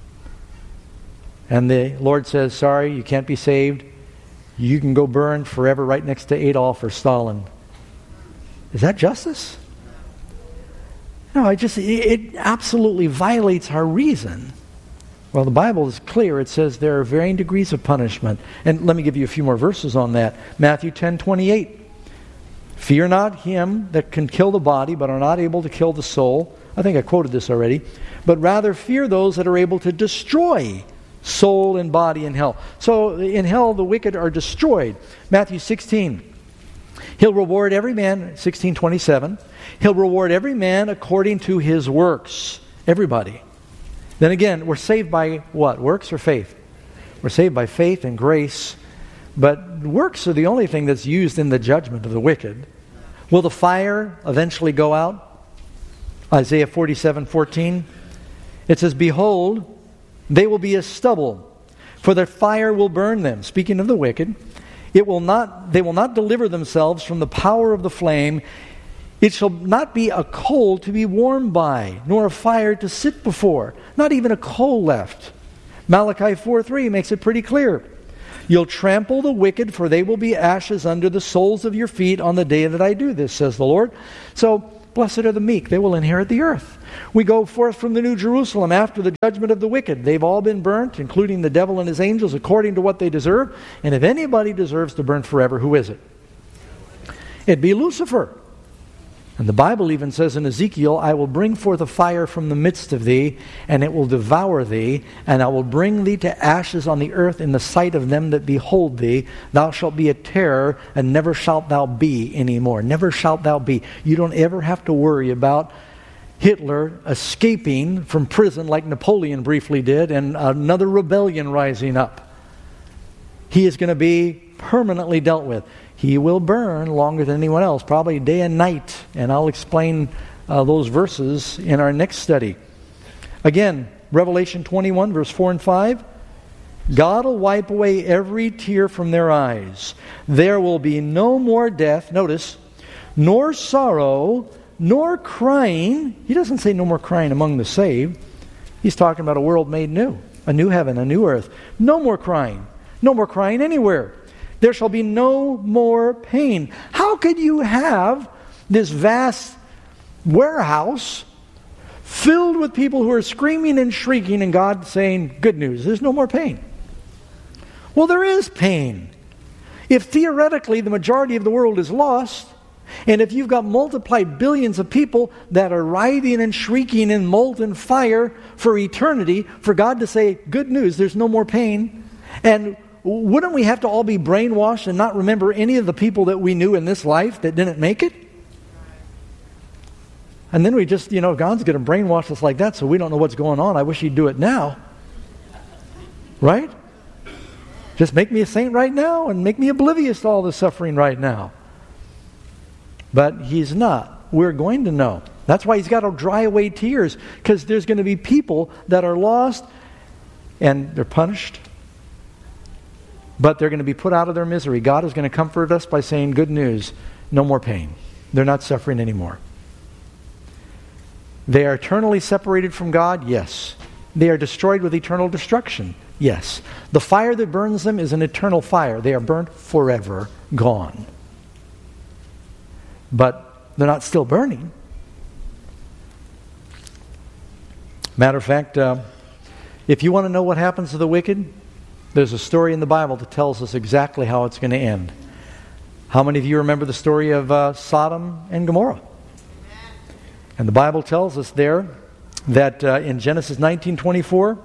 And the Lord says, sorry, you can't be saved. You can go burn forever right next to Adolf or Stalin. Is that justice? No, it just it absolutely violates our reason Well, the Bible is clear. It says there are varying degrees of punishment. And let me give you a few more verses on that. Matthew ten twenty-eight. Fear not him that can kill the body, but are not able to kill the soul. I think I quoted this already. But rather fear those that are able to destroy soul and body in hell. So in hell the wicked are destroyed. Matthew sixteen. He'll reward every man, sixteen twenty-seven. He'll reward every man according to his works. Everybody. Then again, we're saved by what? Works or faith? We're saved by faith and grace. But works are the only thing that's used in the judgment of the wicked. Will the fire eventually go out? Isaiah forty-seven fourteen. It says, behold, they will be as stubble, for their fire will burn them. Speaking of the wicked, it will not. They will not deliver themselves from the power of the flame. It shall not be a coal to be warmed by, nor a fire to sit before. Not even a coal left. Malachi four three makes it pretty clear. You'll trample the wicked, for they will be ashes under the soles of your feet on the day that I do this, says the Lord. So, blessed are the meek, they will inherit the earth. We go forth from the New Jerusalem after the judgment of the wicked. They've all been burnt, including the devil and his angels, according to what they deserve. And if anybody deserves to burn forever, who is it? It'd be Lucifer. And the Bible even says in Ezekiel, I will bring forth a fire from the midst of thee, and it will devour thee, and I will bring thee to ashes on the earth in the sight of them that behold thee. Thou shalt be a terror, and never shalt thou be anymore. Never shalt thou be. You don't ever have to worry about Hitler escaping from prison like Napoleon briefly did, and another rebellion rising up. He is going to be permanently dealt with. He will burn longer than anyone else, probably day and night. And I'll explain uh, those verses in our next study. Again, Revelation twenty-one, verse four and five. God will wipe away every tear from their eyes. There will be no more death, notice, nor sorrow, nor crying. He doesn't say no more crying among the saved. He's talking about a world made new, a new heaven, a new earth. No more crying. No more crying anywhere. There shall be no more pain. How could you have this vast warehouse filled with people who are screaming and shrieking and God saying, good news, there's no more pain? Well, there is pain. If theoretically the majority of the world is lost, and if you've got multiplied billions of people that are writhing and shrieking in molten fire for eternity, for God to say, good news, there's no more pain, and wouldn't we have to all be brainwashed and not remember any of the people that we knew in this life that didn't make it? And then we just, you know, God's going to brainwash us like that so we don't know what's going on. I wish He'd do it now. Right? Just make me a saint right now and make me oblivious to all the suffering right now. But He's not. We're going to know. That's why He's got to dry away tears, because there's going to be people that are lost and they're punished. But they're going to be put out of their misery. God is going to comfort us by saying, good news, no more pain. They're not suffering anymore. They are eternally separated from God? Yes. They are destroyed with eternal destruction? Yes. The fire that burns them is an eternal fire. They are burnt forever, gone. But they're not still burning. Matter of fact, uh, if you want to know what happens to the wicked, there's a story in the Bible that tells us exactly how it's going to end. How many of you remember the story of uh, Sodom and Gomorrah? And the Bible tells us there that uh, in Genesis nineteen twenty-four,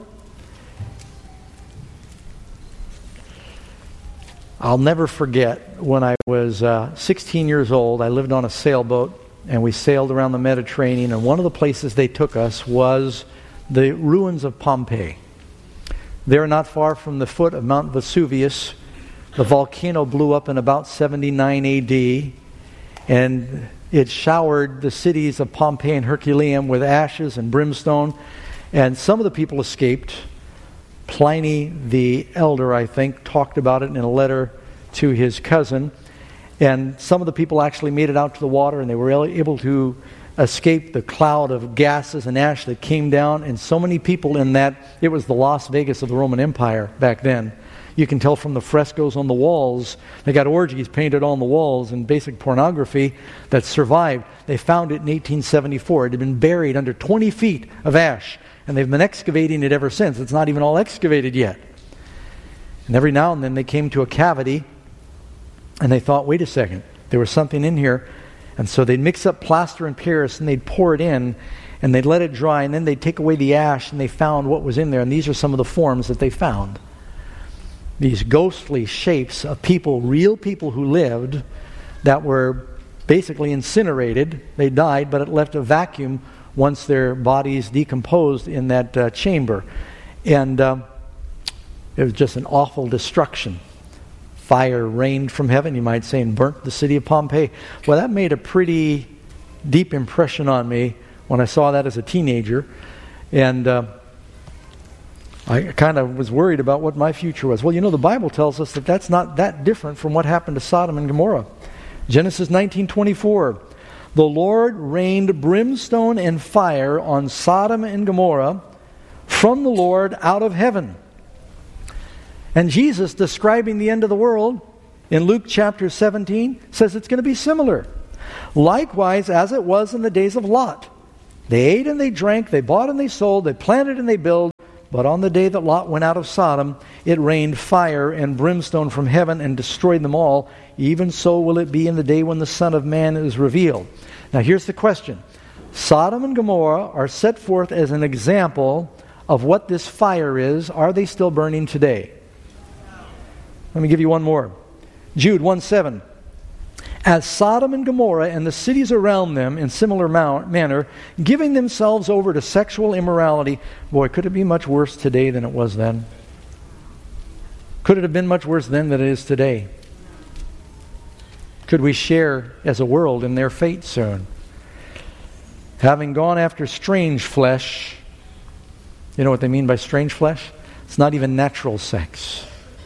I'll never forget when I was uh, sixteen years old, I lived on a sailboat and we sailed around the Mediterranean, and one of the places they took us was the ruins of Pompeii. There, not far from the foot of Mount Vesuvius, the volcano blew up in about seventy-nine A D, and it showered the cities of Pompeii and Herculaneum with ashes and brimstone, and some of the people escaped. Pliny the Elder, I think, talked about it in a letter to his cousin, and some of the people actually made it out to the water, and they were able to escape the cloud of gases and ash that came down, and so many people in that, it was the Las Vegas of the Roman Empire back then. You can tell from the frescoes on the walls. They got orgies painted on the walls and basic pornography that survived. They found it in eighteen seventy-four. It had been buried under twenty feet of ash. And they've been excavating it ever since. It's not even all excavated yet. And every now and then they came to a cavity and they thought, wait a second, there was something in here. And so they'd mix up plaster and Paris and they'd pour it in and they'd let it dry and then they'd take away the ash and they found what was in there. And these are some of the forms that they found. These ghostly shapes of people, real people who lived, that were basically incinerated. They died, but it left a vacuum once their bodies decomposed in that uh, chamber. And uh, it was just an awful destruction. Fire rained from heaven, you might say, and burnt the city of Pompeii. Well, that made a pretty deep impression on me when I saw that as a teenager. And uh, I kind of was worried about what my future was. Well, you know, the Bible tells us that that's not that different from what happened to Sodom and Gomorrah. Genesis nineteen twenty-four. The Lord rained brimstone and fire on Sodom and Gomorrah from the Lord out of heaven. And Jesus, describing the end of the world in Luke chapter seventeen, says it's going to be similar. Likewise, as it was in the days of Lot. They ate and they drank, they bought and they sold, they planted and they built. But on the day that Lot went out of Sodom, it rained fire and brimstone from heaven and destroyed them all. Even so will it be in the day when the Son of Man is revealed. Now here's the question. Sodom and Gomorrah are set forth as an example of what this fire is. Are they still burning today? Let me give you one more. Jude one seven. As Sodom and Gomorrah and the cities around them in similar manner, giving themselves over to sexual immorality. Boy, could it be much worse today than it was then? Could it have been much worse then than it is today? Could we share as a world in their fate soon? Having gone after strange flesh, you know what they mean by strange flesh? It's not even natural sex.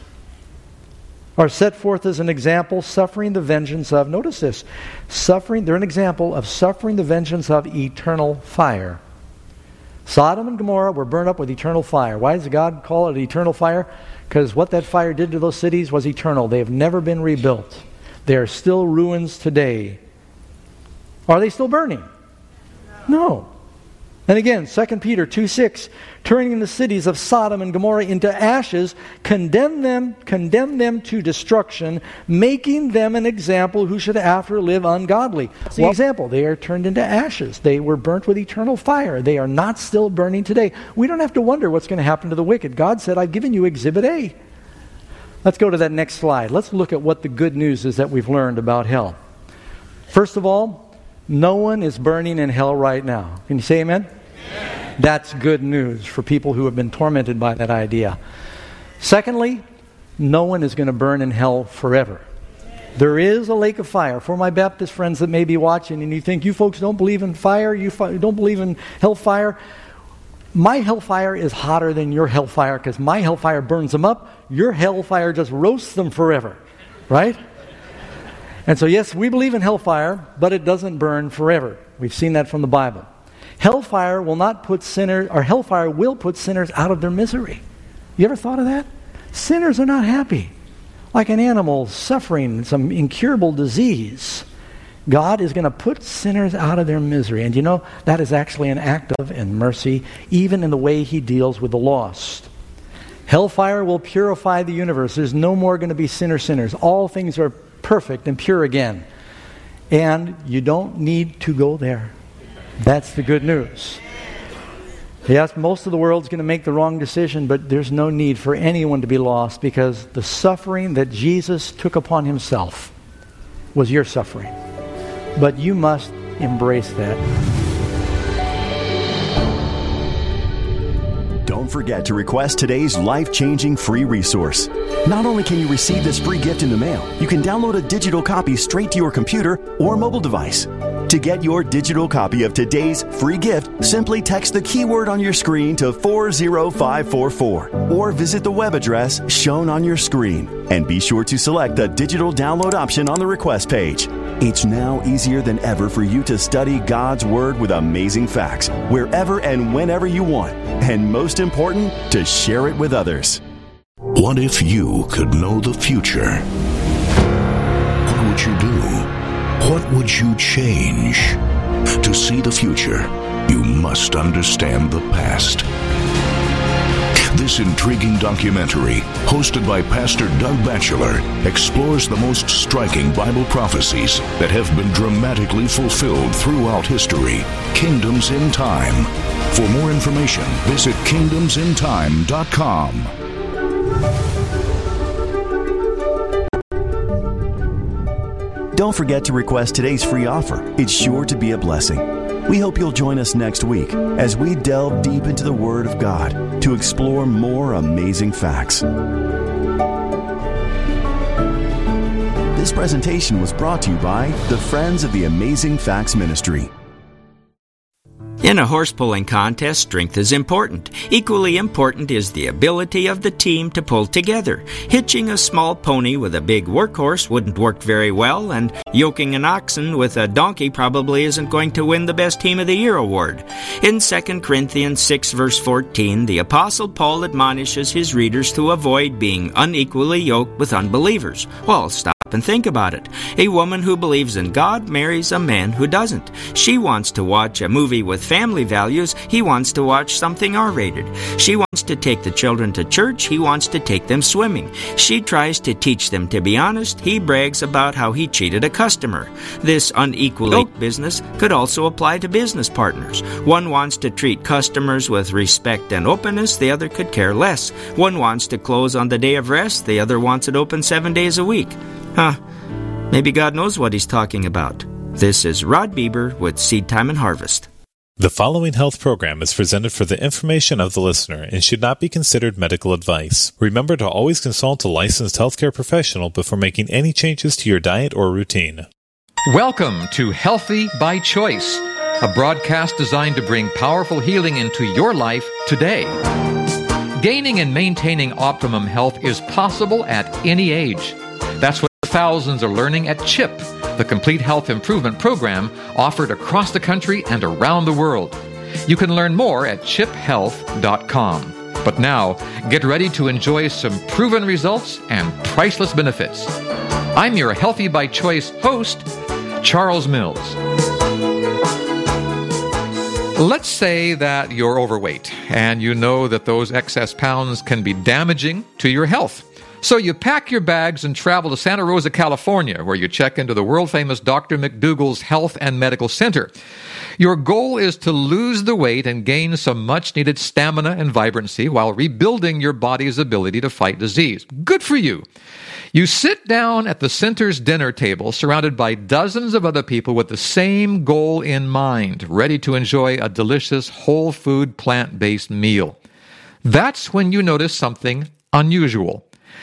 Are set forth as an example, suffering the vengeance of, notice this, suffering, they're an example of suffering the vengeance of eternal fire. Sodom and Gomorrah were burned up with eternal fire. Why does God call it eternal fire? Because what that fire did to those cities was eternal. They have never been rebuilt. They are still ruins today. Are they still burning? No. And again, Second Peter two six, turning the cities of Sodom and Gomorrah into ashes, condemn them, condemn them to destruction, making them an example who should after live ungodly. The well, example, they are turned into ashes. They were burnt with eternal fire. They are not still burning today. We don't have to wonder what's going to happen to the wicked. God said, I've given you Exhibit A. Let's go to that next slide. Let's look at what the good news is that we've learned about hell. First of all, no one is burning in hell right now. Can you say amen? Amen. That's good news for people who have been tormented by that idea. Secondly, no one is going to burn in hell forever. There is a lake of fire. For my Baptist friends that may be watching and you think, you folks don't believe in fire, you fi- don't believe in hellfire. My hellfire is hotter than your hellfire because my hellfire burns them up. Your hellfire just roasts them forever. Right? And so, yes, we believe in hellfire, but it doesn't burn forever. We've seen that from the Bible. Hellfire will not put sinners, or hellfire will put sinners out of their misery. You ever thought of that? Sinners are not happy. Like an animal suffering some incurable disease. God is going to put sinners out of their misery. And you know, that is actually an act of and mercy, even in the way He deals with the lost. Hellfire will purify the universe. There's no more going to be sinner sinners. All things are perfect and pure again. And you don't need to go there. That's the good news. Yes, most of the world's going to make the wrong decision, but there's no need for anyone to be lost because the suffering that Jesus took upon Himself was your suffering. But you must embrace that. Don't forget to request today's life-changing free resource. Not only can you receive this free gift in the mail, you can download a digital copy straight to your computer or mobile device. To get your digital copy of today's free gift, simply text the keyword on your screen to four zero five four four or visit the web address shown on your screen. And be sure to select the digital download option on the request page. It's now easier than ever for you to study God's Word with amazing facts wherever and whenever you want. And most important, to share it with others. What if you could know the future? What would you do? What would you change? To see the future, you must understand the past. This intriguing documentary, hosted by Pastor Doug Batchelor, explores the most striking Bible prophecies that have been dramatically fulfilled throughout history. Kingdoms in Time. For more information, visit kingdoms in time dot com. Don't forget to request today's free offer. It's sure to be a blessing. We hope you'll join us next week as we delve deep into the Word of God to explore more amazing facts. This presentation was brought to you by the Friends of the Amazing Facts Ministry. In a horse pulling contest, strength is important. Equally important is the ability of the team to pull together. Hitching a small pony with a big workhorse wouldn't work very well, and yoking an oxen with a donkey probably isn't going to win the Best Team of the Year award. In Second Corinthians six, verse fourteen, the Apostle Paul admonishes his readers to avoid being unequally yoked with unbelievers. Well, stop and think about it. A woman who believes in God marries a man who doesn't. She wants to watch a movie with family values. He wants to watch something R-rated. She wants to take the children to church. He wants to take them swimming. She tries to teach them to be honest. He brags about how he cheated a customer. This unequally yoked business could also apply to business partners. One wants to treat customers with respect and openness. The other could care less. One wants to close on the day of rest. The other wants it open seven days a week. Huh. Maybe God knows what he's talking about. This is Rod Bieber with Seed Time and Harvest. The following health program is presented for the information of the listener and should not be considered medical advice. Remember to always consult a licensed healthcare professional before making any changes to your diet or routine. Welcome to Healthy by Choice, a broadcast designed to bring powerful healing into your life today. Gaining and maintaining optimum health is possible at any age. That's what thousands are learning at CHIP, the Complete Health Improvement Program offered across the country and around the world. You can learn more at chip health dot com. But now, get ready to enjoy some proven results and priceless benefits. I'm your Healthy by Choice host, Charles Mills. Let's say that you're overweight and you know that those excess pounds can be damaging to your health. So you pack your bags and travel to Santa Rosa, California, where you check into the world-famous Doctor McDougall's Health and Medical Center. Your goal is to lose the weight and gain some much-needed stamina and vibrancy while rebuilding your body's ability to fight disease. Good for you. You sit down at the center's dinner table surrounded by dozens of other people with the same goal in mind, ready to enjoy a delicious whole food plant-based meal. That's when you notice something unusual.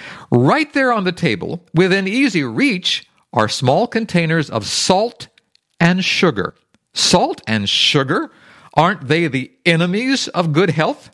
Right there on the table, within easy reach, are small containers of salt and sugar. Salt and sugar? Aren't they the enemies of good health?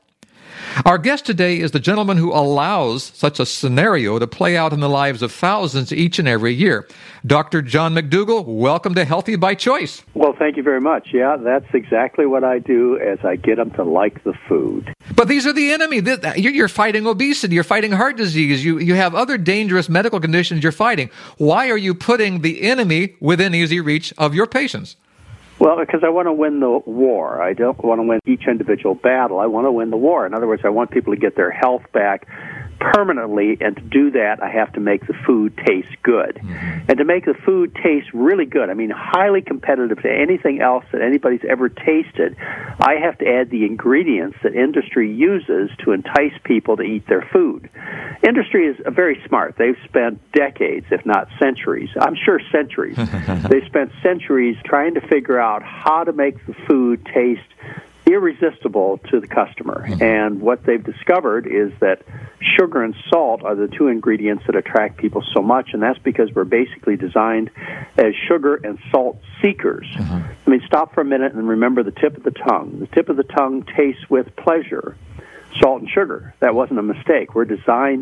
Our guest today is the gentleman who allows such a scenario to play out in the lives of thousands each and every year. Doctor John McDougall, welcome to Healthy by Choice. Well, thank you very much. Yeah, that's exactly what I do as I get them to like the food. But these are the enemy. You're fighting obesity. You're fighting heart disease. You, you have other dangerous medical conditions you're fighting. Why are you putting the enemy within easy reach of your patients? Well, because I want to win the war. I don't want to win each individual battle. I want to win the war. In other words, I want people to get their health back permanently, and to do that, I have to make the food taste good. Mm-hmm. And to make the food taste really good, I mean highly competitive to anything else that anybody's ever tasted, I have to add the ingredients that industry uses to entice people to eat their food. Industry is very smart. They've spent decades, if not centuries, I'm sure centuries, they've spent centuries trying to figure out how to make the food taste irresistible to the customer. Mm-hmm. And what they've discovered is that sugar and salt are the two ingredients that attract people so much, and that's because we're basically designed as sugar and salt seekers. Mm-hmm. I mean, stop for a minute and remember the tip of the tongue. The tip of the tongue tastes with pleasure salt and sugar. That wasn't a mistake. We're designed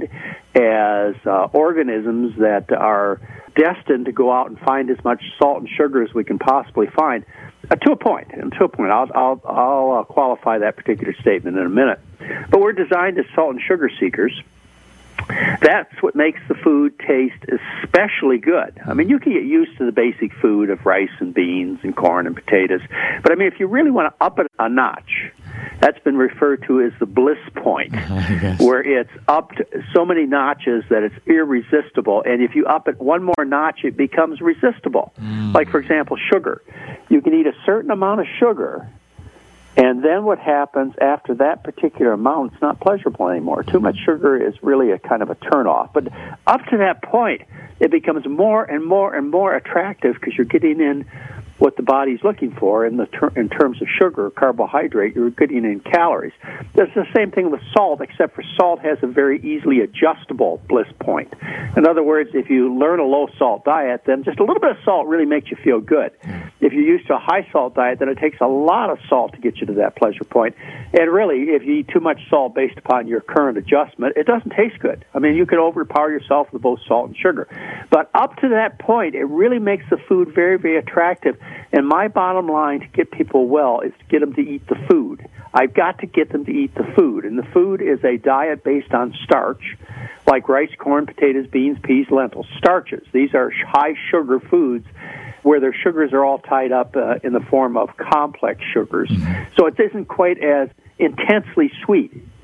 as uh, organisms that are destined to go out and find as much salt and sugar as we can possibly find. Uh, to a point, and to a point, I'll I'll, I'll uh, qualify that particular statement in a minute. But we're designed as salt and sugar seekers, That's what makes the food taste especially good. I mean, you can get used to the basic food of rice and beans and corn and potatoes, but I mean, if you really want to up it a notch, that's been referred to as the bliss point, where it's up to so many notches that it's irresistible, and if you up it one more notch, it becomes resistible. Mm. Like, for example, sugar. You can eat a certain amount of sugar, and then what happens after that particular amount, it's not pleasurable anymore. Too much sugar is really a kind of a turnoff. But up to that point, it becomes more and more and more attractive because you're getting in what the body's looking for in the ter- in terms of sugar, carbohydrate, you're getting in calories. It's the same thing with salt, except for salt has a very easily adjustable bliss point. In other words, if you learn a low-salt diet, then just a little bit of salt really makes you feel good. If you're used to a high-salt diet, then it takes a lot of salt to get you to that pleasure point. And really, if you eat too much salt based upon your current adjustment, it doesn't taste good. I mean, you can overpower yourself with both salt and sugar. But up to that point, it really makes the food very, very attractive. And my bottom line to get people well is to get them to eat the food. I've got to get them to eat the food. And the food is a diet based on starch, like rice, corn, potatoes, beans, peas, lentils. Starches. These are high-sugar foods where their sugars are all tied up uh, in the form of complex sugars. Mm-hmm. So it isn't quite as intensely sweet.